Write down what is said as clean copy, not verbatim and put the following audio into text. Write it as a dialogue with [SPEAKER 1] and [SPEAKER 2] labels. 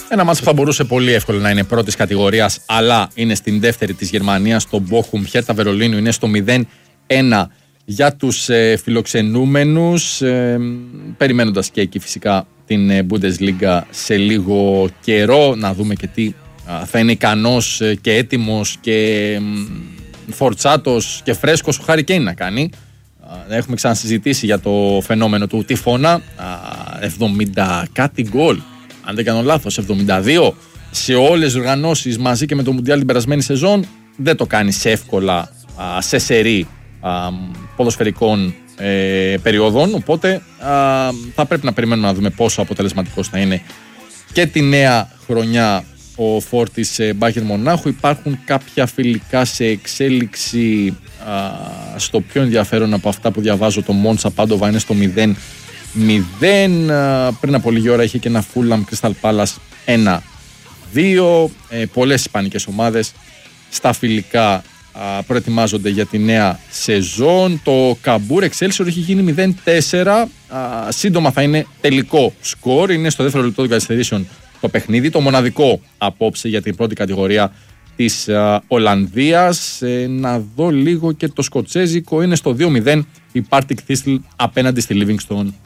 [SPEAKER 1] Ένα μάτς που θα μπορούσε πολύ εύκολα να είναι πρώτης κατηγορίας, αλλά είναι στην δεύτερη της Γερμανίας, το Bochum Hertha Βερολίνου, είναι στο 0-1 για τους φιλοξενούμενους, περιμένοντας και εκεί φυσικά την Bundesliga σε λίγο καιρό, να δούμε και τι θα είναι ικανός και έτοιμος και φορτσάτος και φρέσκος ο Harry Kane να κάνει. Έχουμε ξανασυζητήσει για το φαινόμενο του τυφώνα, 70 κάτι γκολ, αν δεν κάνω λάθος, 72 σε όλες τις οργανώσεις μαζί και με το Μουντιάλ την περασμένη σεζόν. Δεν το κάνει σε εύκολα σε σερί ποδοσφαιρικών περιόδων, οπότε θα πρέπει να περιμένουμε να δούμε πόσο αποτελεσματικός θα είναι και τη νέα χρονιά ο φόρτης Μπάγερν Μονάχου. Υπάρχουν κάποια φιλικά σε εξέλιξη, στο πιο ενδιαφέρον από αυτά που διαβάζω το Μόντσα Πάντοβα είναι στο 0-0. Πριν από λίγη ώρα είχε και ένα Fulham Crystal Palace 1-2. Πολλές ισπανικές ομάδες στα φιλικά προετοιμάζονται για τη νέα σεζόν. Το Καμπούρ Excelsior έχει γίνει 0-4. Σύντομα θα είναι τελικό σκορ. Είναι στο δεύτερο λεπτό των καθυστερήσεων το παιχνίδι, το μοναδικό απόψε για την πρώτη κατηγορία της Ολλανδίας. Να δω λίγο και το σκοτσέζικο, είναι στο 2-0 η Partick Thistle απέναντι στη Livingston